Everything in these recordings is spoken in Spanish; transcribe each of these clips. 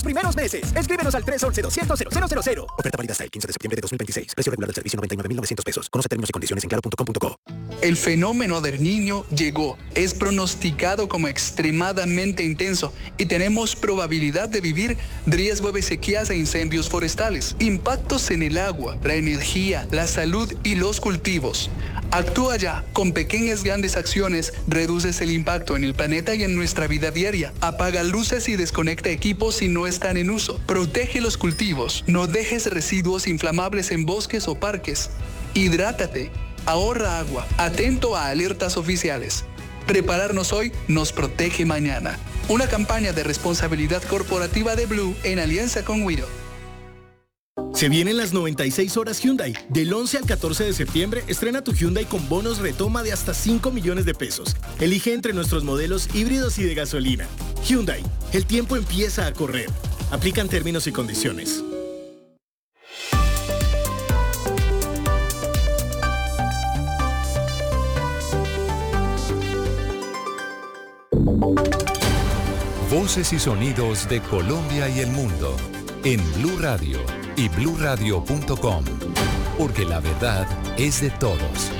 Primeros meses. Escríbenos al 311-200-0000. Oferta válida hasta el 15 de septiembre de 2026. Precio regular del servicio $99,900. Conoce términos y condiciones en claro.com.co. El fenómeno del Niño llegó. Es pronosticado como extremadamente intenso y tenemos probabilidad de vivir riesgo de sequías e incendios forestales, impactos en el agua, la energía, la salud y los cultivos. Actúa ya. Con pequeñas grandes acciones reduces el impacto en el planeta y en nuestra vida diaria. Apaga luces y desconecta equipos si no están en uso. Protege los cultivos. No dejes residuos inflamables en bosques o parques. Hidrátate. Ahorra agua. Atento a alertas oficiales. Prepararnos hoy nos protege mañana. Una campaña de responsabilidad corporativa de Blue en alianza con Wido. Se vienen las 96 horas Hyundai. Del 11 al 14 de septiembre, estrena tu Hyundai con bonos retoma de hasta 5 millones de pesos. Elige entre nuestros modelos híbridos y de gasolina. Hyundai, el tiempo empieza a correr. Aplican términos y condiciones. Voces y sonidos de Colombia y el mundo en Blue Radio y bluradio.com, porque la verdad es de todos.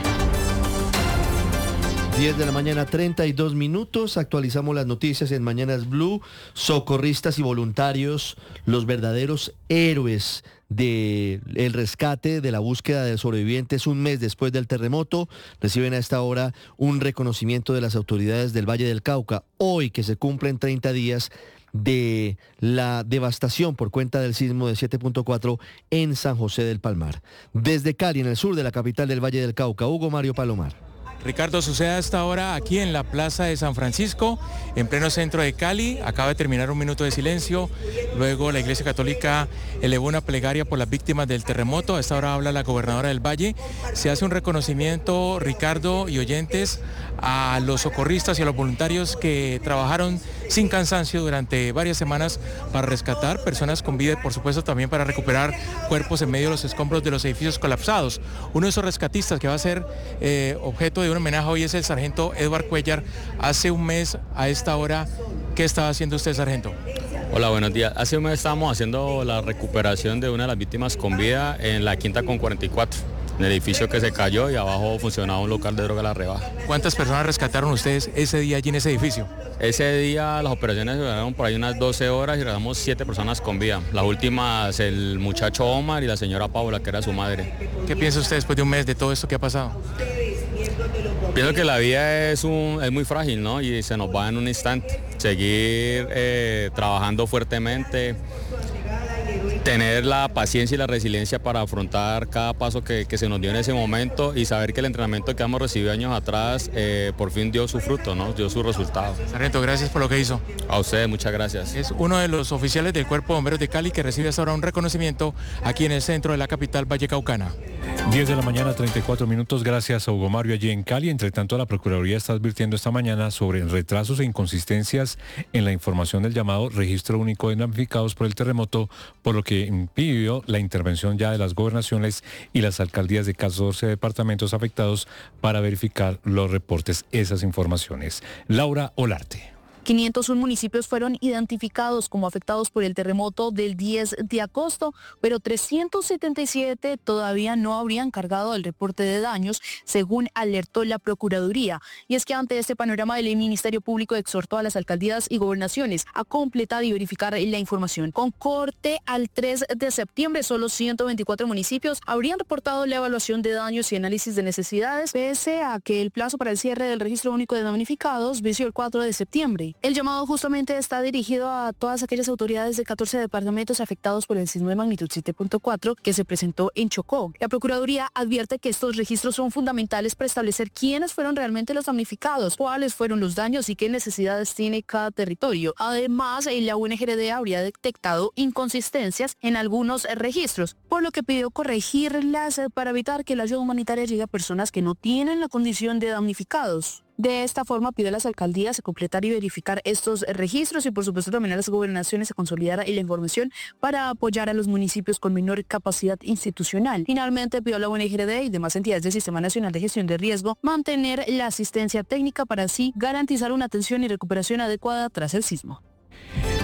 10 de la mañana, 32 minutos. Actualizamos las noticias en Mañanas Blue. Socorristas y voluntarios, los verdaderos héroes del rescate, de la búsqueda de sobrevivientes un mes después del terremoto, reciben a esta hora un reconocimiento de las autoridades del Valle del Cauca. Hoy que se cumplen 30 días de la devastación por cuenta del sismo de 7.4 en San José del Palmar. Desde Cali, en el sur de la capital del Valle del Cauca, Hugo Mario Palomar. Ricardo, sucede a esta hora aquí en la Plaza de San Francisco, en pleno centro de Cali. Acaba de terminar un minuto de silencio. Luego la Iglesia Católica elevó una plegaria por las víctimas del terremoto. A esta hora habla la gobernadora del Valle. Se hace un reconocimiento, Ricardo y oyentes, a los socorristas y a los voluntarios que trabajaron sin cansancio durante varias semanas para rescatar personas con vida y, por supuesto, también para recuperar cuerpos en medio de los escombros de los edificios colapsados. Uno de esos rescatistas que va a ser objeto de un homenaje hoy es el sargento Edward Cuellar. Hace un mes a esta hora, ¿qué estaba haciendo usted, sargento? Hola, buenos días. Hace un mes estábamos haciendo la recuperación de una de las víctimas con vida en la Quinta con 44, en el edificio que se cayó y abajo funcionaba un local de droga La Rebaja. ¿Cuántas personas rescataron ustedes ese día allí en ese edificio? Ese día las operaciones duraron por ahí unas 12 horas y rescatamos 7 personas con vida. Las últimas, el muchacho Omar y la señora Paula, que era su madre. ¿Qué piensa usted después de un mes de todo esto que ha pasado? Pienso que la vida es muy frágil, ¿no? Y se nos va en un instante. Seguir trabajando fuertemente, tener la paciencia y la resiliencia para afrontar cada paso que se nos dio en ese momento y saber que el entrenamiento que hemos recibido años atrás por fin dio su fruto, ¿no? Dio su resultado. Sargento, gracias por lo que hizo. A ustedes, muchas gracias. Es uno de los oficiales del Cuerpo de Bomberos de Cali que recibe hasta ahora un reconocimiento aquí en el centro de la capital vallecaucana. 10 de la mañana, 34 minutos. Gracias a Hugo Mario allí en Cali. Entre tanto, la Procuraduría está advirtiendo esta mañana sobre retrasos e inconsistencias en la información del llamado Registro Único de Damnificados por el terremoto, por lo que impidió la intervención ya de las gobernaciones y las alcaldías de 14 departamentos afectados para verificar los reportes, esas informaciones. Laura Olarte. 501 municipios fueron identificados como afectados por el terremoto del 10 de agosto, pero 377 todavía no habrían cargado el reporte de daños, según alertó la Procuraduría. Y es que ante este panorama, el Ministerio Público exhortó a las alcaldías y gobernaciones a completar y verificar la información. Con corte al 3 de septiembre, solo 124 municipios habrían reportado la evaluación de daños y análisis de necesidades, pese a que el plazo para el cierre del Registro Único de Damnificados venció el 4 de septiembre. El llamado justamente está dirigido a todas aquellas autoridades de 14 departamentos afectados por el sismo de magnitud 7.4 que se presentó en Chocó. La Procuraduría advierte que estos registros son fundamentales para establecer quiénes fueron realmente los damnificados, cuáles fueron los daños y qué necesidades tiene cada territorio. Además, la UNGRD habría detectado inconsistencias en algunos registros, por lo que pidió corregirlas para evitar que la ayuda humanitaria llegue a personas que no tienen la condición de damnificados. De esta forma, pide a las alcaldías a completar y verificar estos registros y, por supuesto, también a las gobernaciones a consolidar la información para apoyar a los municipios con menor capacidad institucional. Finalmente, pidió a la UNGRD y demás entidades del Sistema Nacional de Gestión de Riesgo mantener la asistencia técnica para así garantizar una atención y recuperación adecuada tras el sismo.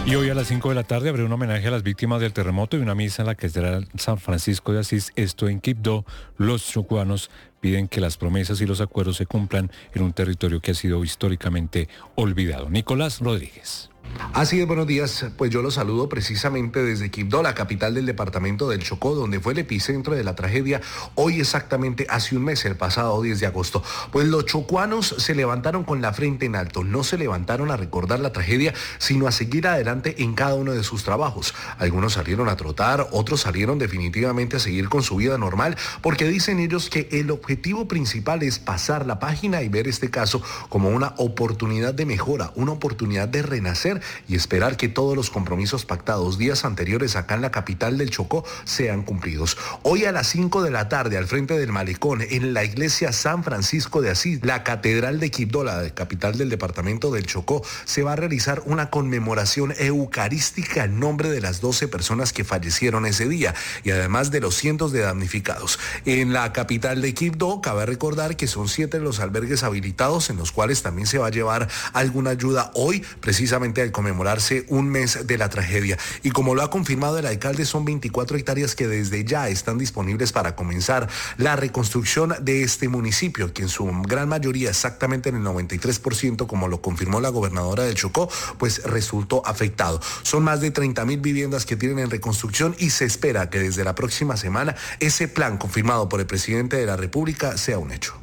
Y hoy a las 5 de la tarde habrá un homenaje a las víctimas del terremoto y una misa en la Catedral San Francisco de Asís, esto en Quibdó. Los chocuanos piden que las promesas y los acuerdos se cumplan en un territorio que ha sido históricamente olvidado. Nicolás Rodríguez. Así es, buenos días. Pues yo los saludo precisamente desde Quibdó, la capital del departamento del Chocó, donde fue el epicentro de la tragedia hoy exactamente hace un mes, el pasado 10 de agosto. Pues los chocuanos se levantaron con la frente en alto, no se levantaron a recordar la tragedia, sino a seguir adelante en cada uno de sus trabajos. Algunos salieron a trotar, otros salieron definitivamente a seguir con su vida normal, porque dicen ellos que el objetivo principal es pasar la página y ver este caso como una oportunidad de mejora, una oportunidad de renacer y esperar que todos los compromisos pactados días anteriores acá en la capital del Chocó sean cumplidos. Hoy a las 5 de la tarde, al frente del malecón, en la iglesia San Francisco de Asís, la catedral de Quibdó, la capital del departamento del Chocó, se va a realizar una conmemoración eucarística en nombre de las 12 personas que fallecieron ese día y además de los cientos de damnificados. En la capital de Quibdó, cabe recordar que son 7 los albergues habilitados en los cuales también se va a llevar alguna ayuda hoy, precisamente al conmemorarse un mes de la tragedia. Y como lo ha confirmado el alcalde, son 24 hectáreas que desde ya están disponibles para comenzar la reconstrucción de este municipio, que en su gran mayoría, exactamente en el 93%, como lo confirmó la gobernadora del Chocó, pues resultó afectado. Son más de 30.000 viviendas que tienen en reconstrucción y se espera que desde la próxima semana ese plan confirmado por el presidente de la República sea un hecho.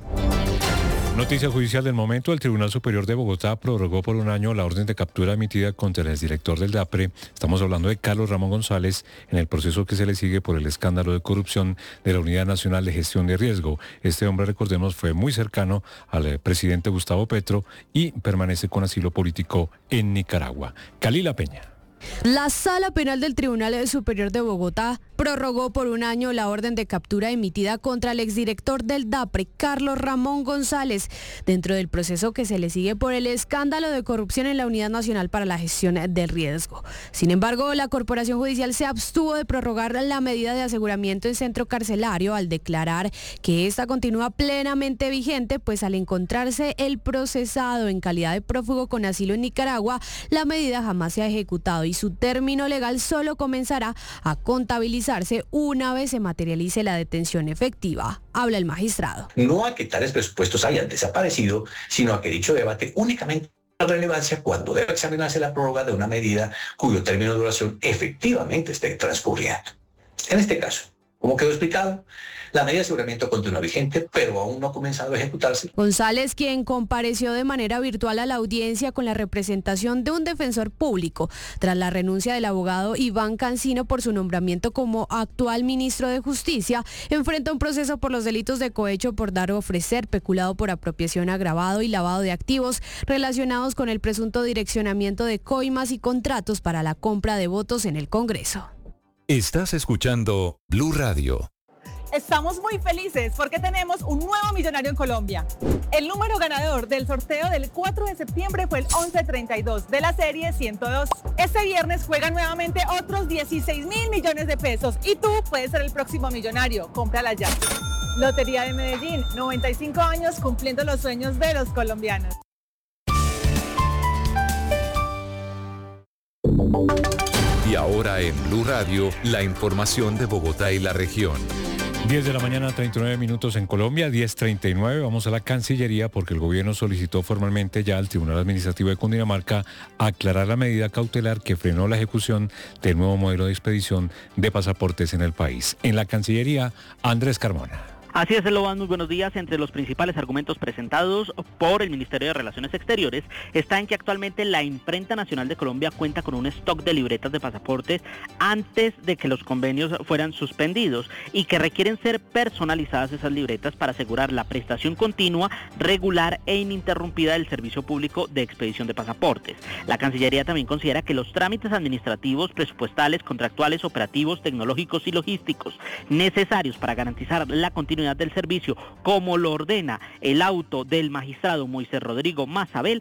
Noticia judicial del momento, el Tribunal Superior de Bogotá prorrogó por un año la orden de captura emitida contra el exdirector del DAPRE, estamos hablando de Carlos Ramón González, en el proceso que se le sigue por el escándalo de corrupción de la Unidad Nacional de Gestión de Riesgo. Este hombre, recordemos, fue muy cercano al presidente Gustavo Petro y permanece con asilo político en Nicaragua. Kalila Peña. La Sala Penal del Tribunal Superior de Bogotá prorrogó por un año la orden de captura emitida contra el exdirector del DAPRE, Carlos Ramón González, dentro del proceso que se le sigue por el escándalo de corrupción en la Unidad Nacional para la Gestión del Riesgo. Sin embargo, la Corporación Judicial se abstuvo de prorrogar la medida de aseguramiento en centro carcelario al declarar que esta continúa plenamente vigente, pues al encontrarse el procesado en calidad de prófugo con asilo en Nicaragua, la medida jamás se ha ejecutado y su término legal solo comenzará a contabilizarse una vez se materialice la detención efectiva. Habla el magistrado. No a que tales presupuestos hayan desaparecido, sino a que dicho debate únicamente tendrá relevancia cuando debe examinarse la prórroga de una medida cuyo término de duración efectivamente esté transcurriendo. En este caso, como quedó explicado, la medida de aseguramiento continúa vigente, pero aún no ha comenzado a ejecutarse. González, quien compareció de manera virtual a la audiencia con la representación de un defensor público, tras la renuncia del abogado Iván Cancino por su nombramiento como actual ministro de Justicia, enfrenta un proceso por los delitos de cohecho por dar o ofrecer, peculado por apropiación agravado y lavado de activos relacionados con el presunto direccionamiento de coimas y contratos para la compra de votos en el Congreso. Estás escuchando Blue Radio. Estamos muy felices porque tenemos un nuevo millonario en Colombia. El número ganador del sorteo del 4 de septiembre fue el 1132 de la serie 102. Este viernes juegan nuevamente otros 16.000 millones de pesos y tú puedes ser el próximo millonario. Cómprala ya. Lotería de Medellín, 95 años cumpliendo los sueños de los colombianos. Y ahora en Blue Radio, la información de Bogotá y la región. 10 de la mañana, 39 minutos en Colombia, 10:39. Vamos a la Cancillería porque el gobierno solicitó formalmente ya al Tribunal Administrativo de Cundinamarca aclarar la medida cautelar que frenó la ejecución del nuevo modelo de expedición de pasaportes en el país. En la Cancillería, Andrés Carmona. Así es, Eloban, muy buenos días. Entre los principales argumentos presentados por el Ministerio de Relaciones Exteriores está en que actualmente la Imprenta Nacional de Colombia cuenta con un stock de libretas de pasaportes antes de que los convenios fueran suspendidos y que requieren ser personalizadas esas libretas para asegurar la prestación continua, regular e ininterrumpida del servicio público de expedición de pasaportes. La Cancillería también considera que los trámites administrativos, presupuestales, contractuales, operativos, tecnológicos y logísticos necesarios para garantizar la continuidad del servicio, como lo ordena el auto del magistrado Moisés Rodrigo Mazabel,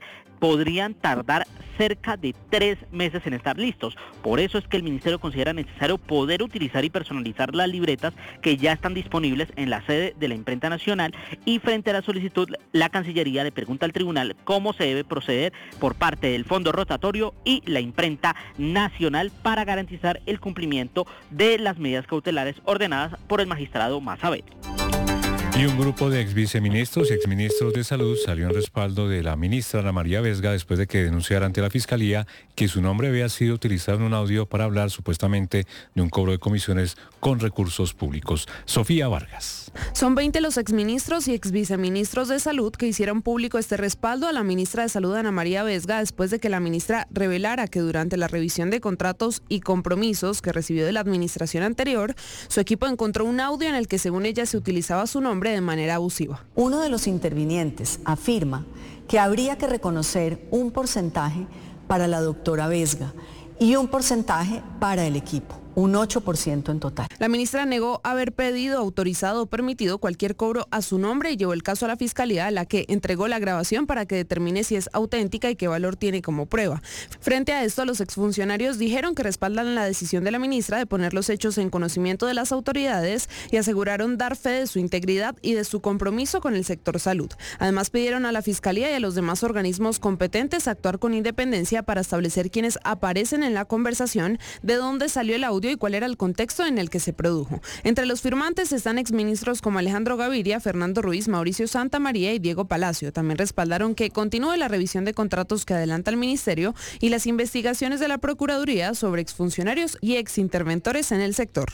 podrían tardar cerca de 3 meses en estar listos. Por eso es que el ministerio considera necesario poder utilizar y personalizar las libretas que ya están disponibles en la sede de la Imprenta Nacional, y frente a la solicitud, la Cancillería le pregunta al tribunal cómo se debe proceder por parte del Fondo Rotatorio y la Imprenta Nacional para garantizar el cumplimiento de las medidas cautelares ordenadas por el magistrado Mazabel. Y un grupo de exviceministros y exministros de Salud salió en respaldo de la ministra Ana María Vesga después de que denunciara ante la Fiscalía que su nombre había sido utilizado en un audio para hablar supuestamente de un cobro de comisiones con recursos públicos. Sofía Vargas. Son 20 los exministros y exviceministros de Salud que hicieron público este respaldo a la ministra de Salud Ana María Vesga después de que la ministra revelara que durante la revisión de contratos y compromisos que recibió de la administración anterior, su equipo encontró un audio en el que según ella se utilizaba su nombre de manera abusiva. Uno de los intervinientes afirma que habría que reconocer un porcentaje para la doctora Vesga y un porcentaje para el equipo, un 8% en total. La ministra negó haber pedido, autorizado o permitido cualquier cobro a su nombre y llevó el caso a la Fiscalía, a la que entregó la grabación para que determine si es auténtica y qué valor tiene como prueba. Frente a esto, los exfuncionarios dijeron que respaldan la decisión de la ministra de poner los hechos en conocimiento de las autoridades y aseguraron dar fe de su integridad y de su compromiso con el sector salud. Además, pidieron a la Fiscalía y a los demás organismos competentes actuar con independencia para establecer quiénes aparecen en la conversación, de dónde salió el audio y cuál era el contexto en el que se produjo. Entre los firmantes están exministros como Alejandro Gaviria, Fernando Ruiz, Mauricio Santamaría y Diego Palacio. También respaldaron que continúe la revisión de contratos que adelanta el ministerio y las investigaciones de la Procuraduría sobre exfuncionarios y exinterventores en el sector.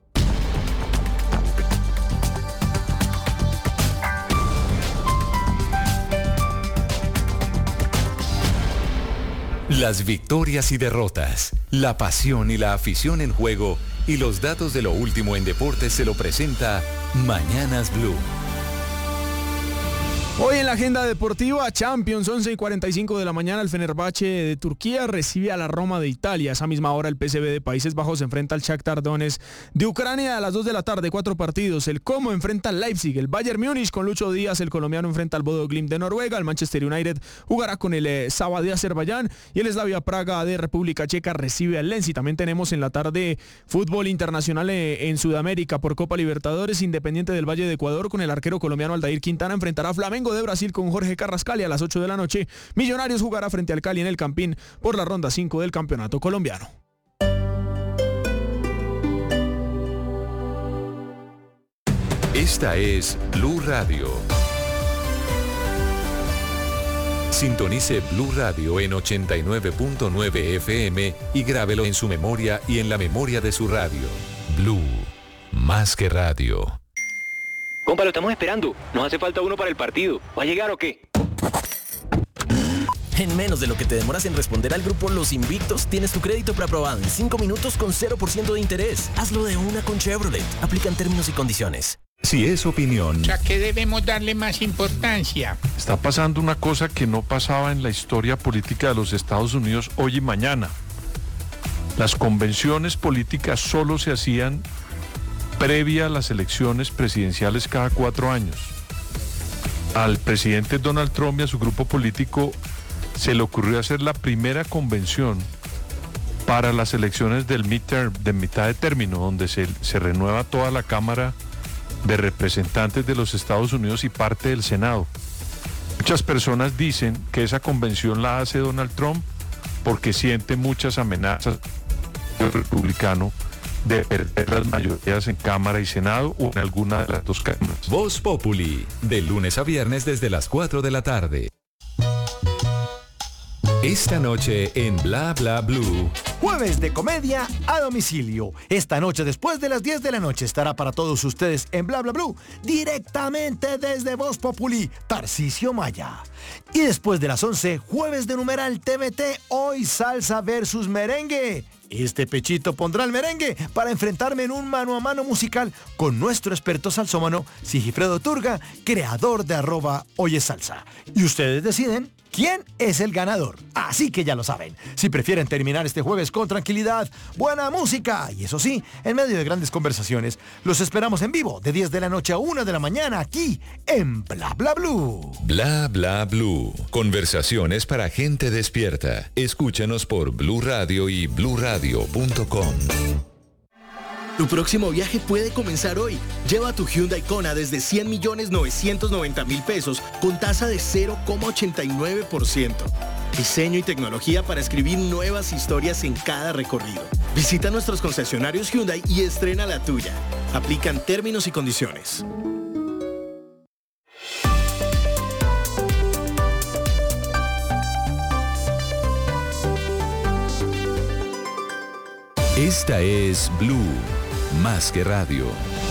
Las victorias y derrotas, la pasión y la afición en juego y los datos de lo último en deportes se lo presenta Mañanas Blue. Hoy en la agenda deportiva, Champions, 11:45 de la mañana, el Fenerbahce de Turquía recibe a la Roma de Italia. A esa misma hora, el PSV de Países Bajos se enfrenta al Shakhtar Donetsk de Ucrania a las 2 de la tarde, 4 partidos. El Como enfrenta al Leipzig, el Bayern Múnich con Lucho Díaz, el colombiano enfrenta al Bodo Glimt de Noruega, el Manchester United jugará con el Saba de Azerbaiyán y el Slavia Praga de República Checa recibe al Lens. Y también tenemos en la tarde fútbol internacional en Sudamérica por Copa Libertadores. Independiente del Valle de Ecuador con el arquero colombiano Aldair Quintana enfrentará a Flamengo de Brasil con Jorge Carrascal y a las 8 de la noche Millonarios jugará frente al Cali en el Campín por la ronda 5 del campeonato colombiano. Esta es Blue Radio. Sintonice Blue Radio en 89.9 FM y grábelo en su memoria y en la memoria de su radio. Blue, más que radio. Compa, lo estamos esperando. Nos hace falta uno para el partido. ¿Va a llegar o qué? En menos de lo que te demoras en responder al grupo Los Invictos, tienes tu crédito preaprobado en 5 minutos con 0% de interés. Hazlo de una con Chevrolet. Aplican términos y condiciones. Si es opinión. ¿A qué debemos darle más importancia? Está pasando una cosa que no pasaba en la historia política de los Estados Unidos hoy y mañana. Las convenciones políticas solo se hacían previa a las elecciones presidenciales cada 4 años. Al presidente Donald Trump y a su grupo político se le ocurrió hacer la primera convención para las elecciones del midterm, de mitad de término, donde se renueva toda la Cámara de Representantes de los Estados Unidos y parte del Senado. Muchas personas dicen que esa convención la hace Donald Trump porque siente muchas amenazas del republicano de perder las mayorías en Cámara y Senado o en alguna de las dos cámaras. Voz Populi, de lunes a viernes desde las 4 de la tarde. Esta noche en Bla Bla Blue. Jueves de comedia a domicilio. Esta noche después de las 10 de la noche estará para todos ustedes en Bla Bla Blue, directamente desde Voz Populi, Tarcisio Maya. Y después de las 11, jueves de numeral TVT, hoy salsa versus merengue. Este pechito pondrá el merengue para enfrentarme en un mano a mano musical con nuestro experto salsómano Sigifredo Turga, creador de @Oyesalsa. Y ustedes deciden quién es el ganador. Así que ya lo saben. Si prefieren terminar este jueves con tranquilidad, buena música y eso sí, en medio de grandes conversaciones, los esperamos en vivo de 10 de la noche a 1 de la mañana aquí en Bla Bla Blue. Bla Bla Blue. Conversaciones para gente despierta. Escúchanos por Blue Radio y bluradio.com. Tu próximo viaje puede comenzar hoy. Lleva tu Hyundai Kona desde 100.990.000 pesos con tasa de 0,89%. Diseño y tecnología para escribir nuevas historias en cada recorrido. Visita nuestros concesionarios Hyundai y estrena la tuya. Aplican términos y condiciones. Esta es Blue, más que radio.